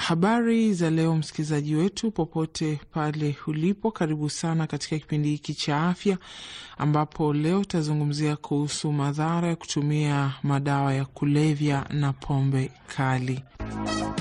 Habari za leo, msikilizaji wetu popote pale ulipo, karibu sana katika kipindi hiki cha afya, ambapo leo tazungumzia kuhusu madhara ya kutumia madawa ya kulevya na pombe kali.